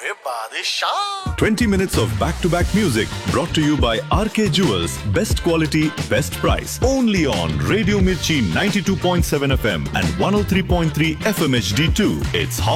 ओए बादशाह 20 minutes of back-to-back music brought to you by RK Jewels. Best quality, best price. Only on Radio Mirchi 92.7 FM and 103.3 FM HD2. It's hot.